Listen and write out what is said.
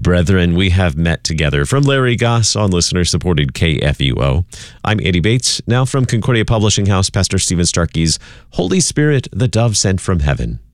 brethren, we have met together. From Larry Goss on listener-supported KFUO, I'm Andy Bates. Now from Concordia Publishing House, Pastor Stephen Starkey's Holy Spirit, the Dove Sent from Heaven.